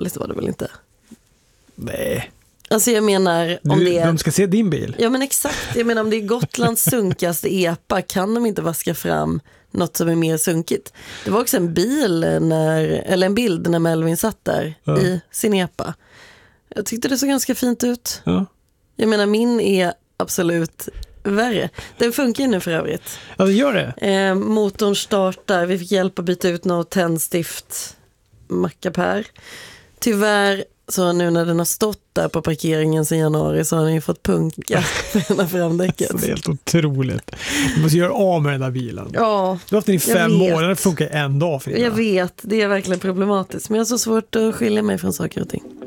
farligt var det väl inte? Nej. Alltså jag menar om det är... De ska se din bil. Ja men exakt, jag menar om det är Gotlands sunkigaste epa kan de inte vaska fram något som är mer sunkigt. Det var också en bild när Melvin satt där i sin epa. Jag tyckte det såg ganska fint ut. Ja. Jag menar min är absolut värre. Den funkar ju nu för övrigt. Ja, det gör det. Motorn startar, vi fick hjälp att byta ut något tändstift mackapär. Tyvärr så nu när den har stått där på parkeringen sedan januari så har den ju fått punka ena framdäcket. Så det är helt otroligt. Du måste göra av med den där bilen. Ja, Du har haft den i 5 månader, det funkar en dag för dig. Jag vet, det är verkligen problematiskt. Men jag har så svårt att skilja mig från saker och ting.